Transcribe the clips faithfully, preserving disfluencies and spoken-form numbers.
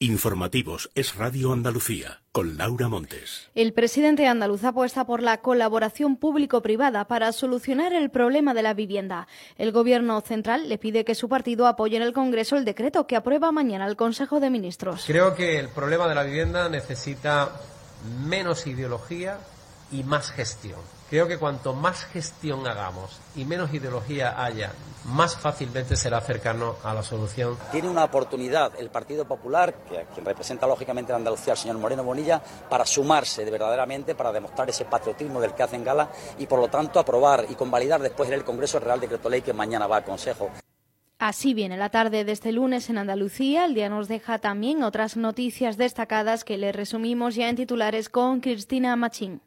Informativos Es Radio Andalucía, con Laura Montes. El presidente andaluz apuesta por la colaboración público-privada para solucionar el problema de la vivienda. El Gobierno central le pide que su partido apoye en el Congreso el decreto que aprueba mañana el Consejo de Ministros. Creo que el problema de la vivienda necesita menos ideología y más gestión. Creo que cuanto más gestión hagamos y menos ideología haya, más fácilmente será acercarnos a la solución. Tiene una oportunidad el Partido Popular, que a quien representa lógicamente en Andalucía el señor Moreno Bonilla, para sumarse de verdaderamente, para demostrar ese patriotismo del que hacen gala y por lo tanto aprobar y convalidar después en el Congreso el Real Decreto Ley que mañana va al Consejo. Así viene la tarde de este lunes en Andalucía. El día nos deja también otras noticias destacadas que le resumimos ya en titulares con Cristina Machín.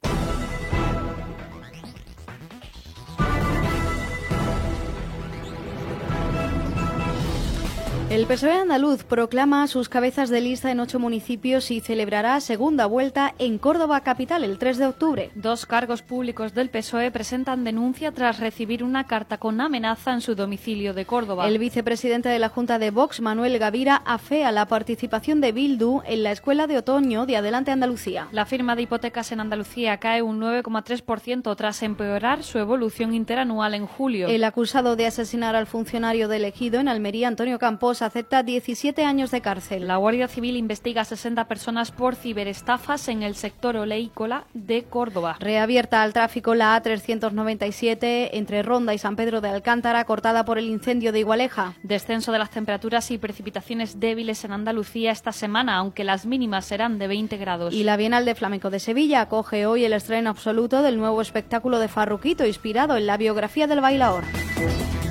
El P S O E andaluz proclama sus cabezas de lista en ocho municipios y celebrará segunda vuelta en Córdoba capital el tres de octubre. Dos cargos públicos del P S O E presentan denuncia tras recibir una carta con amenaza en su domicilio de Córdoba. El vicepresidente de la Junta de Vox, Manuel Gavira, afea la participación de Bildu en la escuela de otoño de Adelante Andalucía. La firma de hipotecas en Andalucía cae un nueve coma tres por ciento tras empeorar su evolución interanual en julio. El acusado de asesinar al funcionario de Ejido en Almería, Antonio Campos, acepta diecisiete años de cárcel. La Guardia Civil investiga a sesenta personas por ciberestafas en el sector oleícola de Córdoba. Reabierta al tráfico la A trescientos noventa y siete entre Ronda y San Pedro de Alcántara, cortada por el incendio de Igualeja. Descenso de las temperaturas y precipitaciones débiles en Andalucía esta semana, aunque las mínimas serán de veinte grados. Y la Bienal de Flamenco de Sevilla acoge hoy el estreno absoluto del nuevo espectáculo de Farruquito, inspirado en la biografía del bailaor.